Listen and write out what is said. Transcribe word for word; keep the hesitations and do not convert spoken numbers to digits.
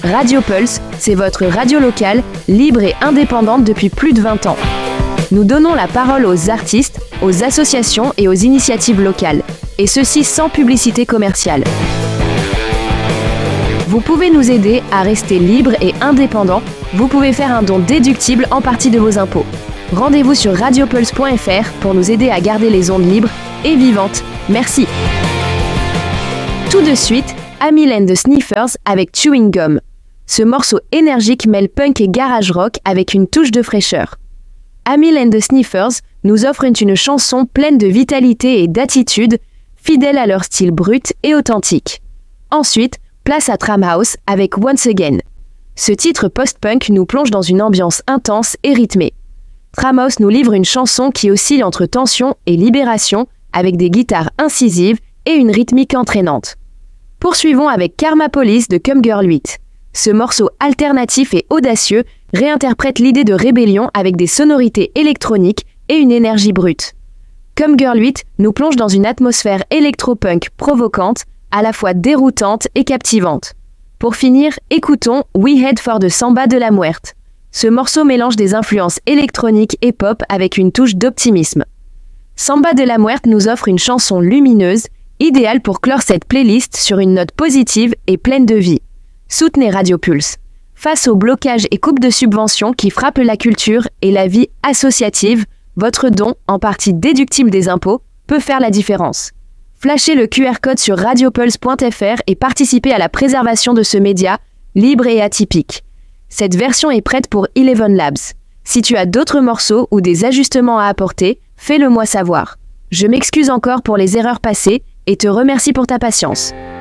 Radio Pulse, c'est votre radio locale, libre et indépendante depuis plus de vingt ans. Nous donnons la parole aux artistes, aux associations et aux initiatives locales, et ceci sans publicité commerciale. Vous pouvez nous aider à rester libre et indépendant. Vous pouvez faire un don déductible en partie de vos impôts. Rendez-vous sur radio pulse point f r pour nous aider à garder les ondes libres et vivantes. Merci. Tout de suite, Amyl and the Sniffers avec Chewing Gum. Ce morceau énergique mêle punk et garage rock avec une touche de fraîcheur. Amyl and the Sniffers nous offrent une chanson pleine de vitalité et d'attitude, fidèle à leur style brut et authentique. Ensuite, place à Tramhouse avec Once Again. Ce titre post-punk nous plonge dans une ambiance intense et rythmée. Tramhouse nous livre une chanson qui oscille entre tension et libération avec des guitares incisives et une rythmique entraînante. Poursuivons avec Karma Police de Come Girl huit. Ce morceau alternatif et audacieux réinterprète l'idée de rébellion avec des sonorités électroniques et une énergie brute. Come Girl huit nous plonge dans une atmosphère électro-punk provocante, à la fois déroutante et captivante. Pour finir, écoutons We Head for the Samba de la Muerte. Ce morceau mélange des influences électroniques et pop avec une touche d'optimisme. Samba de la Muerte nous offre une chanson lumineuse, idéale pour clore cette playlist sur une note positive et pleine de vie. Soutenez Radio Pulse. Face aux blocages et coupes de subventions qui frappent la culture et la vie associative, votre don, en partie déductible des impôts, peut faire la différence. Flashez le Q R code sur radio pulse point f r et participez à la préservation de ce média, libre et atypique. Cette version est prête pour Eleven Labs. Si tu as d'autres morceaux ou des ajustements à apporter, fais-le moi savoir. Je m'excuse encore pour les erreurs passées et te remercie pour ta patience.